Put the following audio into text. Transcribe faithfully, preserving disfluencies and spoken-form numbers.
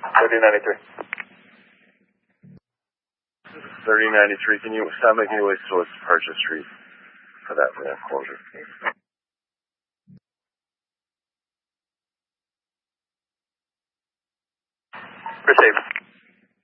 thirty ninety-three. thirty ninety-three, can you stop making your way towards Purchase Street for that ramp closure? Received.